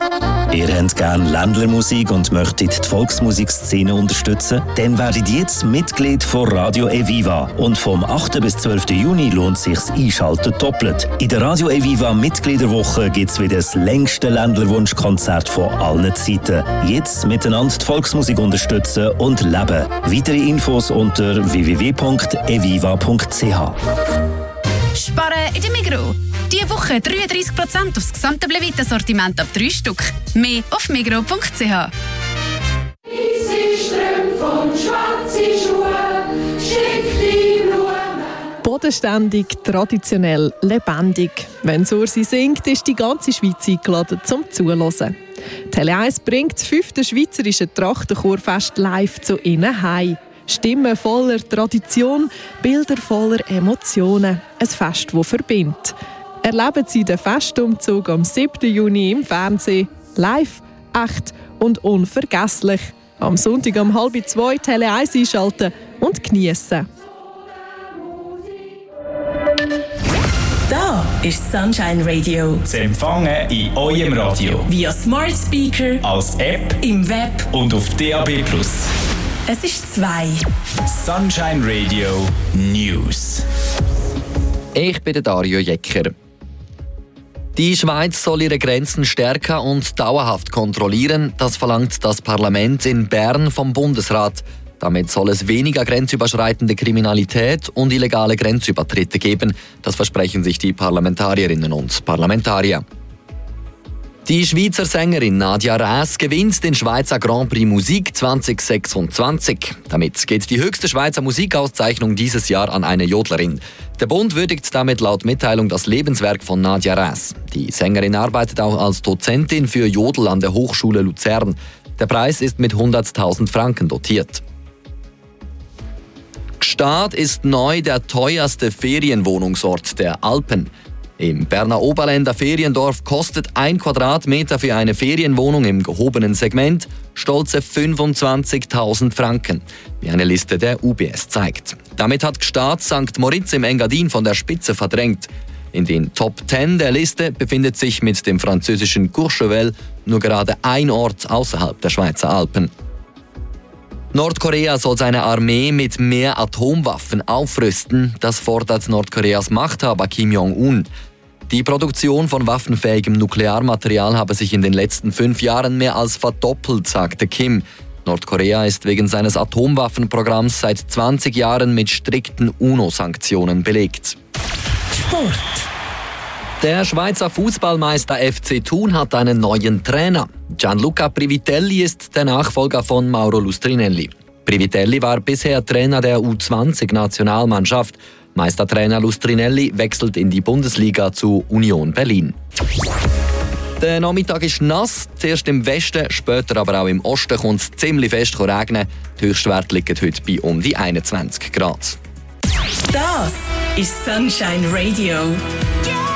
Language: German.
Ihr habt gerne Ländlermusik und möchtet die Volksmusikszene unterstützen? Dann werdet jetzt Mitglied von Radio Eviva. Und vom 8. bis 12. Juni lohnt sich das Einschalten doppelt. In der Radio Eviva Mitgliederwoche gibt es wieder das längste Ländlerwunschkonzert von allen Zeiten. Jetzt miteinander die Volksmusik unterstützen und leben. Weitere Infos unter www.eviva.ch. Sparen in der Migros. Diese Woche 33% aufs gesamte Blevita-Sortiment ab 3 Stück. Mehr auf migros.ch. Weisse Strümpfe und schwarze Schuhe, schickte Blumen. Bodenständig, traditionell, lebendig. Wenn Ursi singt, ist die ganze Schweiz eingeladen zum Zuhören. Tele 1 bringt das 5. Schweizerische Trachtenchorfest live zu Ihnen heim. Stimmen voller Tradition, Bilder voller Emotionen. Ein Fest, das verbindet. Erleben Sie den Festumzug am 7. Juni im Fernsehen. Live, echt und unvergesslich. Am Sonntag um 1:30 Tele 1 einschalten und geniessen. Da ist Sunshine Radio. Zu empfangen in eurem Radio. Via Smart Speaker, Als App im Web. und auf DAB+. Es ist 2. Sunshine Radio News. Ich bin Dario Jecker. Die Schweiz soll ihre Grenzen stärker und dauerhaft kontrollieren. Das verlangt das Parlament in Bern vom Bundesrat. Damit soll es weniger grenzüberschreitende Kriminalität und illegale Grenzübertritte geben. Das versprechen sich die Parlamentarierinnen und Parlamentarier. Die Schweizer Sängerin Nadia Räs gewinnt den Schweizer Grand Prix Musik 2026. Damit geht die höchste Schweizer Musikauszeichnung dieses Jahr an eine Jodlerin. Der Bund würdigt damit laut Mitteilung das Lebenswerk von Nadia Räs. Die Sängerin arbeitet auch als Dozentin für Jodel an der Hochschule Luzern. Der Preis ist mit 100.000 Franken dotiert. Gstaad ist neu der teuerste Ferienwohnungsort der Alpen. Im Berner Oberländer Feriendorf kostet 1 Quadratmeter für eine Ferienwohnung im gehobenen Segment stolze 25.000 Franken, wie eine Liste der UBS zeigt. Damit hat Gstaad St. Moritz im Engadin von der Spitze verdrängt. In den Top 10 der Liste befindet sich mit dem französischen Courchevel nur gerade ein Ort außerhalb der Schweizer Alpen. Nordkorea soll seine Armee mit mehr Atomwaffen aufrüsten. Das fordert Nordkoreas Machthaber Kim Jong-un. Die Produktion von waffenfähigem Nuklearmaterial habe sich in den letzten 5 Jahren mehr als verdoppelt, sagte Kim. Nordkorea ist wegen seines Atomwaffenprogramms seit 20 Jahren mit strikten UNO-Sanktionen belegt. Sport. Der Schweizer Fußballmeister FC Thun hat einen neuen Trainer. Gianluca Privitelli ist der Nachfolger von Mauro Lustrinelli. Privitelli war bisher Trainer der U20-Nationalmannschaft. Meistertrainer Lustrinelli wechselt in die Bundesliga zu Union Berlin. Der Nachmittag ist nass, zuerst im Westen, später aber auch im Osten kommt es ziemlich fest regnen. Die Höchstwerte liegen heute bei um die 21 Grad. Das ist Sunshine Radio.